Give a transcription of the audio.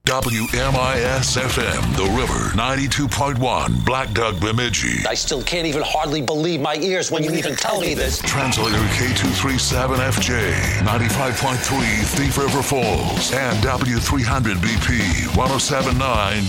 WMIS-FM, The River, 92.1, Black Duck, Bemidji. I still can't even hardly believe my ears when you even tell me this. Translator K237FJ, 95.3, Thief River Falls, and W300BP, 107.9